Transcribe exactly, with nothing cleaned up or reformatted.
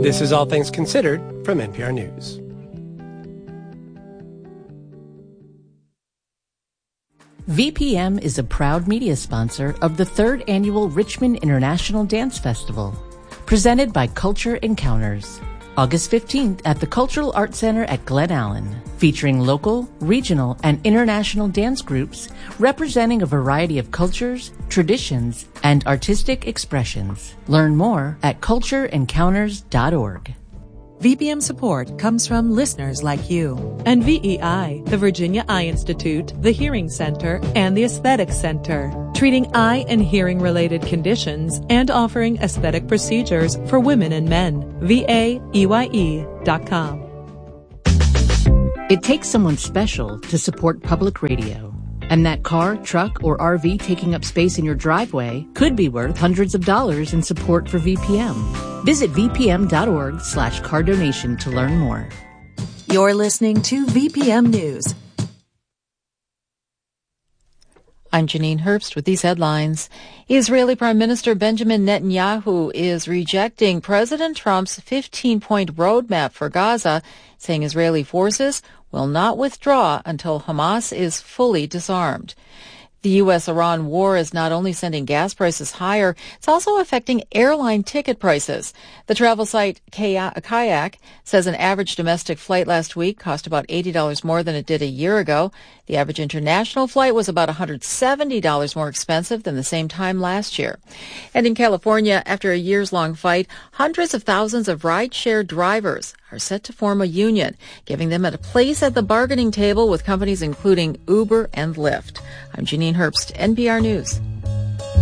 This is All Things Considered from N P R News. V P M is a proud media sponsor of the third annual Richmond International Dance Festival, presented by Culture Encounters, August fifteenth at the Cultural Arts Center at Glen Allen, featuring local, regional, and international dance groups representing a variety of cultures, traditions, and artistic expressions. Learn more at culture encounters dot org. V P M support comes from listeners like you and V E I, the Virginia Eye Institute, the Hearing Center, and the Aesthetics Center, treating eye and hearing-related conditions and offering aesthetic procedures for women and men. V A E Y E dot com. It takes someone special to support public radio. And that car, truck, or R V taking up space in your driveway could be worth hundreds of dollars in support for V P M. Visit V P M dot org slash car donation to learn more. You're listening to V P M News. I'm Janine Herbst with these headlines. Israeli Prime Minister Benjamin Netanyahu is rejecting President Trump's fifteen-point roadmap for Gaza, saying Israeli forces will not withdraw until Hamas is fully disarmed. The U S Iran war is not only sending gas prices higher, it's also affecting airline ticket prices. The travel site Kayak says an average domestic flight last week cost about eighty dollars more than it did a year ago. The average international flight was about one hundred seventy dollars more expensive than the same time last year. And in California, after a years-long fight, hundreds of thousands of rideshare drivers are set to form a union, giving them a place at the bargaining table with companies including Uber and Lyft. I'm Janine Herbst, N P R News.